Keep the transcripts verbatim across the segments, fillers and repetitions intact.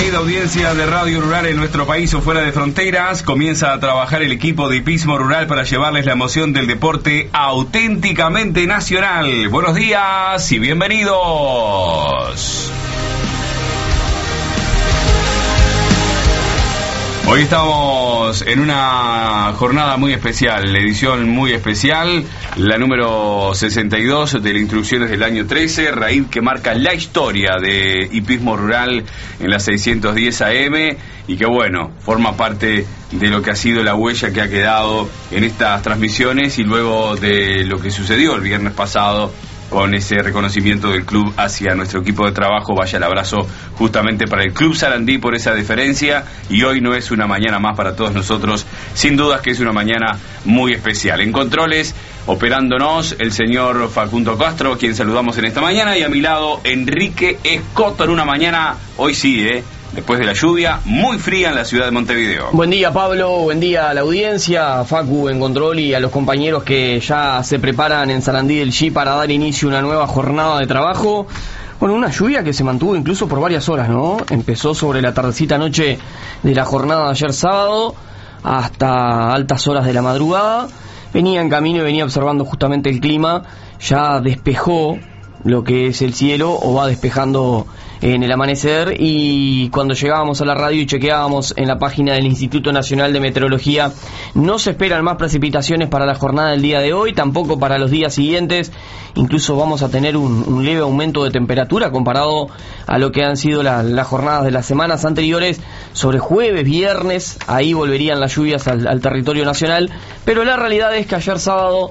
querida audiencia de Radio Rural en nuestro país o fuera de fronteras. Comienza a trabajar el equipo de Hipismo Rural para llevarles la emoción del deporte auténticamente nacional. Buenos días y bienvenidos. Hoy estamos en una jornada muy especial, la edición muy especial, la número sesenta y dos de las instrucciones del año trece, raíz que marca la historia de Hipismo Rural en la seiscientos diez A M y que bueno, forma parte de lo que ha sido la huella que ha quedado en estas transmisiones y luego de lo que sucedió el viernes pasado con ese reconocimiento del club hacia nuestro equipo de trabajo. Vaya el abrazo justamente para el Club Sarandí por esa deferencia, y hoy no es una mañana más para todos nosotros, sin dudas que es una mañana muy especial. En controles, operándonos, el señor Facundo Castro, quien saludamos en esta mañana, y a mi lado Enrique Escoto en una mañana, hoy sí, eh después de la lluvia, muy fría en la ciudad de Montevideo. Buen día, Pablo, buen día a la audiencia, a Facu en control y a los compañeros que ya se preparan en Sarandí del G para dar inicio a una nueva jornada de trabajo. Bueno, una lluvia que se mantuvo incluso por varias horas, ¿no? Empezó sobre la tardecita noche de la jornada de ayer sábado hasta altas horas de la madrugada. Venía en camino y venía observando justamente el clima. Ya despejó lo que es el cielo, o va despejando en el amanecer, y cuando llegábamos a la radio y chequeábamos en la página del Instituto Nacional de Meteorología, no se esperan más precipitaciones para la jornada del día de hoy, tampoco para los días siguientes. Incluso vamos a tener un, un leve aumento de temperatura comparado a lo que han sido la, las jornadas de las semanas anteriores. Sobre jueves, viernes, ahí volverían las lluvias al, al territorio nacional, pero la realidad es que ayer sábado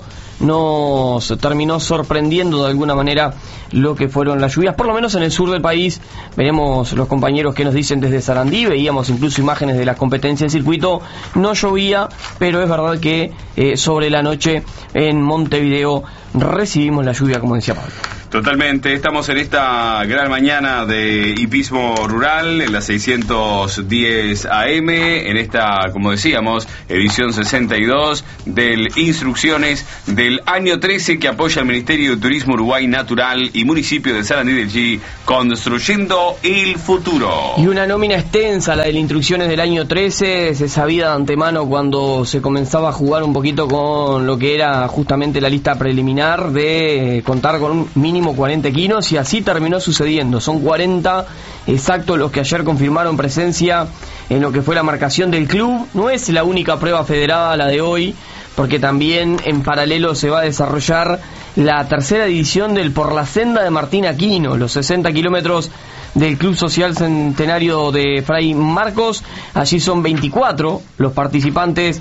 nos terminó sorprendiendo de alguna manera lo que fueron las lluvias, por lo menos en el sur del país. Veremos los compañeros que nos dicen desde Sarandí, veíamos incluso imágenes de las competencias de circuito, no llovía, pero es verdad que eh, sobre la noche en Montevideo recibimos la lluvia, como decía Pablo. Totalmente, estamos en esta gran mañana de Hipismo Rural, en la seiscientos diez A M, en esta, como decíamos, edición sesenta y dos del Instrucciones del año trece, que apoya el Ministerio de Turismo Uruguay Natural y Municipio de Sarandí del G, construyendo el futuro. Y una nómina extensa, la del Instrucciones del año trece, se sabía de antemano cuando se comenzaba a jugar un poquito con lo que era justamente la lista preliminar de contar con un mínimo cuarenta equinos, y así terminó sucediendo. Son cuarenta exactos los que ayer confirmaron presencia en lo que fue la marcación del club. No es la única prueba federada la de hoy, porque también en paralelo se va a desarrollar la tercera edición del Por la Senda de Martín Aquino, los sesenta kilómetros del Club Social Centenario de Fray Marcos. Allí son veinticuatro los participantes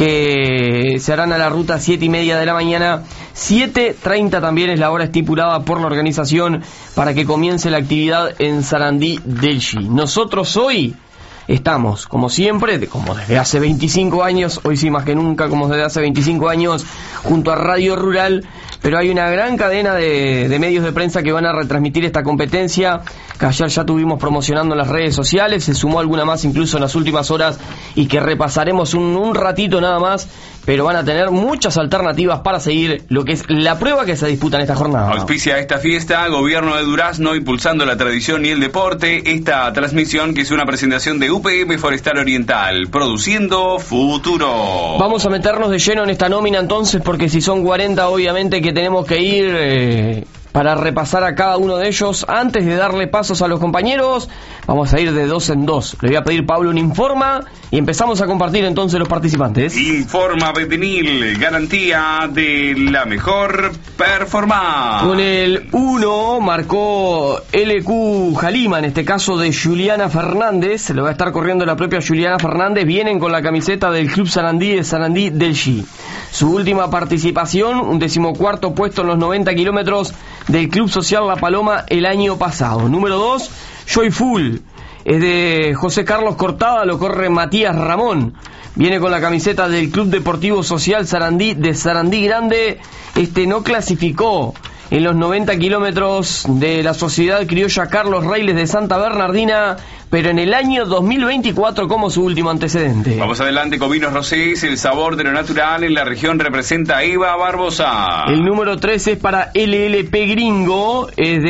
que se harán a la ruta siete y media de la mañana. Siete treinta también es la hora estipulada por la organización para que comience la actividad en Sarandí del G. Nosotros hoy estamos, como siempre, como desde hace veinticinco años, hoy sí más que nunca, como desde hace veinticinco años, junto a Radio Rural, pero hay una gran cadena de, de medios de prensa que van a retransmitir esta competencia, que ayer ya tuvimos promocionando en las redes sociales, se sumó alguna más incluso en las últimas horas, y que repasaremos un, un ratito nada más, pero van a tener muchas alternativas para seguir lo que es la prueba que se disputa en esta jornada. Auspicia esta fiesta Gobierno de Durazno, impulsando la tradición y el deporte. Esta transmisión, que es una presentación de U P M Forestal Oriental, produciendo futuro. Vamos a meternos de lleno en esta nómina entonces, porque si son cuarenta, obviamente que tenemos que ir eh, para repasar a cada uno de ellos. Antes de darle pasos a los compañeros, vamos a ir de dos en dos. Le voy a pedir, Pablo, un informa, y empezamos a compartir entonces los participantes. Informa Betenil, garantía de la mejor performance. Con el uno marcó L Q Jalima, en este caso de Juliana Fernández. Lo va a estar corriendo la propia Juliana Fernández. Vienen con la camiseta del Club Sarandí de Sarandí del G. Su última participación, un decimocuarto puesto en los noventa kilómetros del Club Social La Paloma el año pasado. Número dos, Joyful, es de José Carlos Cortada, lo corre Matías Ramón. Viene con la camiseta del Club Deportivo Social Sarandí de Sarandí Grande. Este no clasificó en los noventa kilómetros de la Sociedad Criolla Carlos Reiles de Santa Bernardina, pero en el año dos mil veinticuatro como su último antecedente. Vamos adelante con vinos rosés, el sabor de lo natural en la región representa a Eva Barbosa. El número tres es para L L P Gringo, es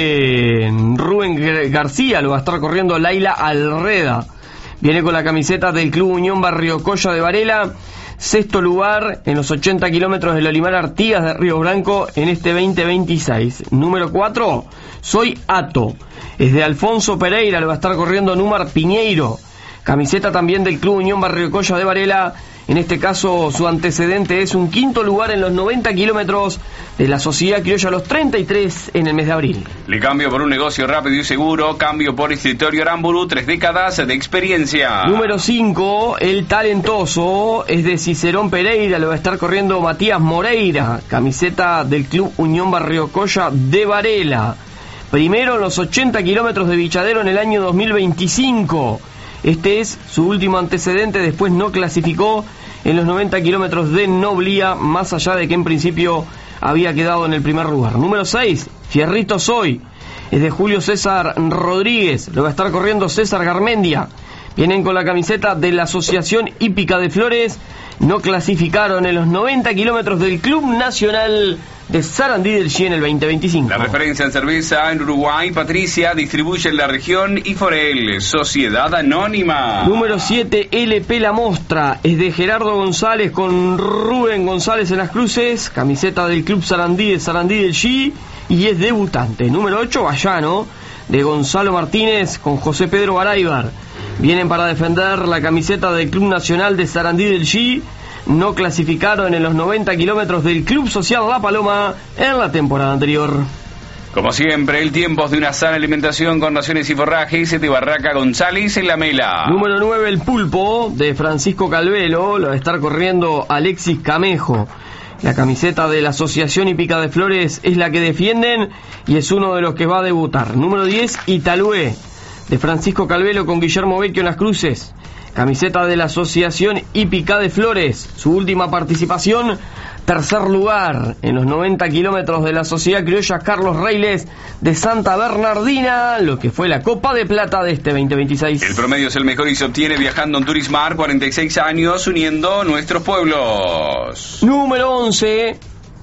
de Rubén García, lo va a estar corriendo Laila Alreda. Viene con la camiseta del Club Unión Barrio Colla de Varela. Sexto lugar en los ochenta kilómetros del Olimar Artigas de Río Branco en este veinte veintiséis. Número cuatro, Soy Ato. Es de Alfonso Pereira, lo va a estar corriendo Númar Piñeiro. Camiseta también del Club Unión Barrio Colla de Varela. En este caso su antecedente es un quinto lugar en los noventa kilómetros de la Sociedad Criolla Los treinta y tres en el mes de abril. Le cambio por un negocio rápido y seguro, cambio por Escritorio Aramburu, tres décadas de experiencia. Número cinco, El Talentoso, es de Cicerón Pereira, lo va a estar corriendo Matías Moreira, camiseta del Club Unión Barrio Colla de Varela. Primero en los ochenta kilómetros de Vichadero en el año dos mil veinticinco. Este es su último antecedente, después no clasificó en los noventa kilómetros de Noblía, más allá de que en principio había quedado en el primer lugar. Número seis, Fierrito Soy, es de Julio César Rodríguez, lo va a estar corriendo César Garmendia. Vienen con la camiseta de la Asociación Hípica de Flores, no clasificaron en los noventa kilómetros del Club Nacional de Sarandí del Chi en el veinte veinticinco. La referencia en cerveza en Uruguay, Patricia, distribuye en la región y Forel, Sociedad Anónima. Número siete, L P La Mostra, es de Gerardo González con Rubén González en las cruces, camiseta del Club Sarandí de Sarandí del Chi y es debutante. Número ocho, Vallano, de Gonzalo Martínez con José Pedro Baraybar. Vienen para defender la camiseta del Club Nacional de Sarandí del Chi. No clasificaron en los noventa kilómetros del Club Social La Paloma en la temporada anterior. Como siempre, el tiempo es de una sana alimentación con raciones y forrajes de Barraca González en La Mela. Número nueve, El Pulpo, de Francisco Calvelo, lo va a estar corriendo Alexis Camejo. La camiseta de la Asociación Hípica de Flores es la que defienden y es uno de los que va a debutar. Número diez, Italué, de Francisco Calvelo con Guillermo Vecchio en las cruces. Camiseta de la Asociación Hípica de Flores, su última participación, tercer lugar en los noventa kilómetros de la Sociedad Criolla Carlos Reiles de Santa Bernardina, lo que fue la Copa de Plata de este veinte veintiséis. El promedio es el mejor y se obtiene viajando en Turismar, cuarenta y seis años, uniendo nuestros pueblos. Número once,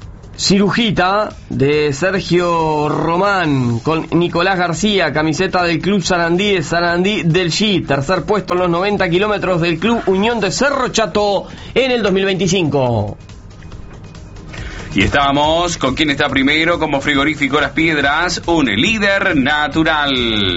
Cirujita, de Sergio Román con Nicolás García, camiseta del Club Sarandí de Sarandí del Chi, tercer puesto en los noventa kilómetros del Club Unión de Cerro Chato en el dos mil veinticinco. Y estamos con quien está primero como Frigorífico Las Piedras, un líder natural.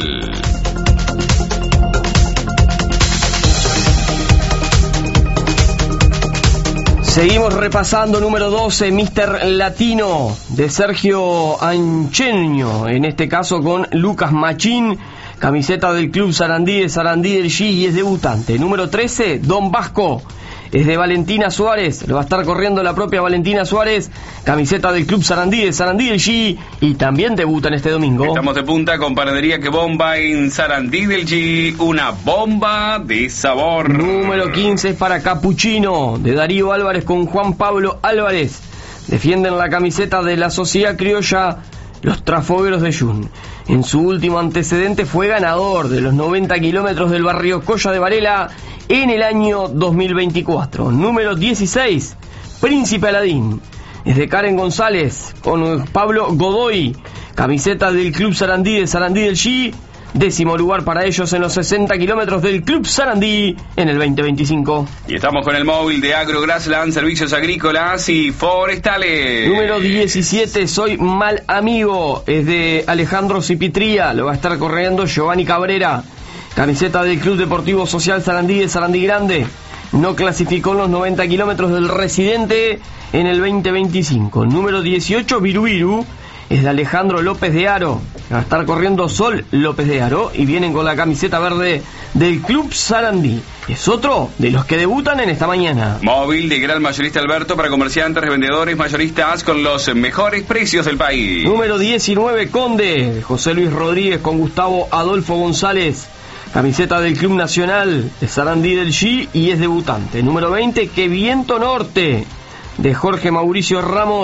Seguimos repasando. Número doce, Mister Latino, de Sergio Ancheño, en este caso con Lucas Machín, camiseta del Club Sarandí de Sarandí del Chi y es debutante. Número trece, Don Vasco, es de Valentina Suárez, lo va a estar corriendo la propia Valentina Suárez, camiseta del Club Sarandí de Sarandí del Chi y también debuta en este domingo. Estamos de punta con Panadería Que Bomba en Sarandí del Chi, una bomba de sabor. Número quince es para Capuchino, de Darío Álvarez con Juan Pablo Álvarez. Defienden la camiseta de la Sociedad Criolla Los Trafogueros de Jun. En su último antecedente fue ganador de los noventa kilómetros del barrio Colla de Varela en el año dos mil veinticuatro. Número dieciséis, Príncipe Aladín, es de Karen González con Pablo Godoy, camiseta del Club Sarandí de Sarandí del Chi, décimo lugar para ellos en los sesenta kilómetros del Club Sarandí en el veinte veinticinco. Y estamos con el móvil de Agro Grassland, servicios agrícolas y forestales. Número diecisiete, Soy Mal Amigo, es de Alejandro Cipitría, lo va a estar corriendo Giovanni Cabrera, camiseta del Club Deportivo Social Sarandí de Sarandí Grande. No clasificó en los noventa kilómetros del Residente en el veinte veinticinco. Número dieciocho, Virubiru, es de Alejandro López de Aro. Va a estar corriendo Sol López de Aro y vienen con la camiseta verde del Club Sarandí. Es otro de los que debutan en esta mañana. Móvil de Gran Mayorista Alberto para comerciantes, revendedores, mayoristas con los mejores precios del país. Número diecinueve, Conde, de José Luis Rodríguez con Gustavo Adolfo González. Camiseta del Club Nacional de Sarandí del Chi y es debutante. Número veinte, Que Viento Norte, de Jorge Mauricio Ramos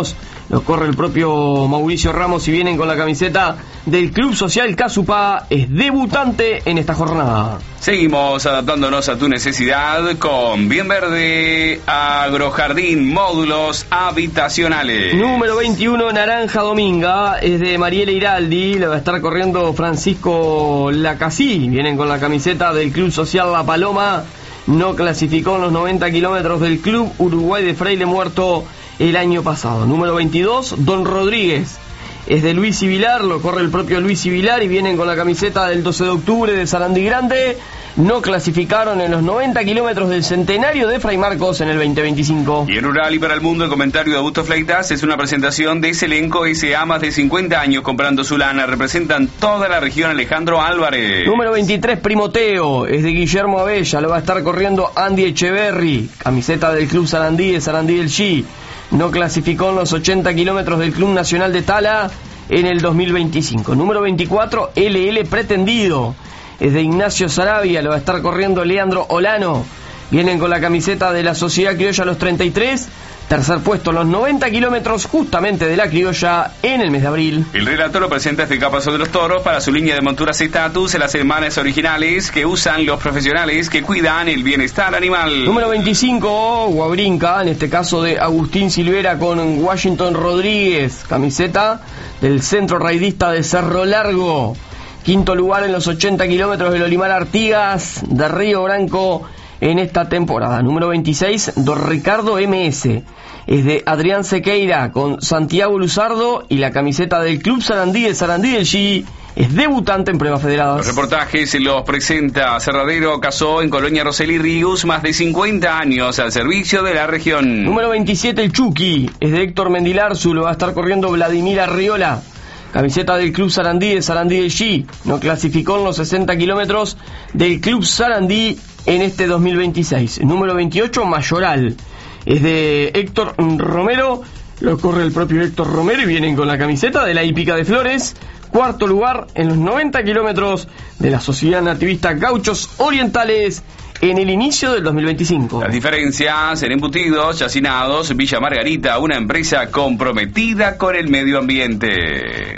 lo corre el propio Mauricio Ramos y vienen con la camiseta del Club Social Casupá, es debutante en esta jornada. Seguimos adaptándonos a tu necesidad con Bien Verde Agrojardín, módulos habitacionales. Número veintiuno, Naranja Dominga, es de Mariela Iraldi, lo va a estar corriendo Francisco Lacasí, vienen con la camiseta del Club Social La Paloma, no clasificó en los noventa kilómetros del Club Uruguay de Fraile Muerto el año pasado. Número veintidós, Don Rodríguez, es de Luis Vilar, lo corre el propio Luis Vilar y vienen con la camiseta del doce de octubre de Sarandí Grande, no clasificaron en los noventa kilómetros del centenario de Fray Marcos en el veinte veinticinco. Y en Rural y para el Mundo, el comentario de Augusto Fleitas es una presentación de ese elenco, ese A más de cincuenta años comprando su lana, representan toda la región. Alejandro Álvarez. Número veintitrés, Primoteo, es de Guillermo Abella, lo va a estar corriendo Andy Echeverry, camiseta del Club Sarandí de Sarandí del G, no clasificó en los ochenta kilómetros del Club Nacional de Tala en el dos mil veinticinco. Número veinticuatro, L L Pretendido, es de Ignacio Sarabia, lo va a estar corriendo Leandro Olano, vienen con la camiseta de la Sociedad Criolla los treinta y tres, tercer puesto en los noventa kilómetros justamente de la Criolla en el mes de abril. El relator lo presenta este Capazo de los Toros para su línea de monturas Status en las semanas originales que usan los profesionales que cuidan el bienestar animal. Número veinticinco, Guabrinca, en este caso de Agustín Silvera con Washington Rodríguez, camiseta del Centro Raidista de Cerro Largo. Quinto lugar en los ochenta kilómetros del Olimar Artigas de Río Branco en esta temporada. Número veintiséis, Don Ricardo M S, es de Adrián Sequeira con Santiago Luzardo y la camiseta del Club Sarandí de Sarandí del G, es debutante en pruebas federadas. Los reportajes los presenta Cerradero Casó en Colonia Roseli Ríos, más de cincuenta años al servicio de la región. Número veintisiete, el Chucky, es de Héctor Mendilarzu, lo va a estar corriendo Vladimir Arriola, camiseta del Club Sarandí de Sarandí del G, no clasificó en los sesenta kilómetros del Club Sarandí en este dos mil veintiséis. Número veintiocho, Mayoral, es de Héctor Romero, lo corre el propio Héctor Romero y vienen con la camiseta de la Hípica de Flores. Cuarto lugar en los noventa kilómetros de la Sociedad Nativista Gauchos Orientales en el inicio del dos mil veinticinco. Las diferencias en embutidos, chacinados, Villa Margarita, una empresa comprometida con el medio ambiente.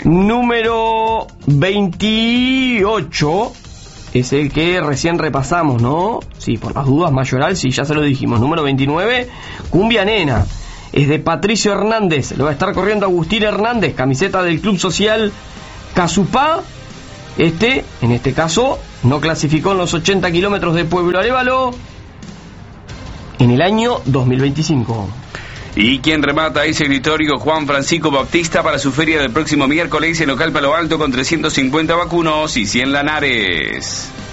Número veintiocho es el que recién repasamos, ¿no? Sí, por las dudas, Mayoral, sí, ya se lo dijimos. Número veintinueve, Cumbia Nena, es de Patricio Hernández, lo va a estar corriendo Agustín Hernández, camiseta del Club Social Casupá. Este, en este caso, no clasificó en los ochenta kilómetros de Pueblo Arévalo en el año dos mil veinticinco. Y quien remata ese escritorio, Juan Francisco Baptista, para su feria del próximo miércoles en local Palo Alto con trescientos cincuenta vacunos y cien lanares.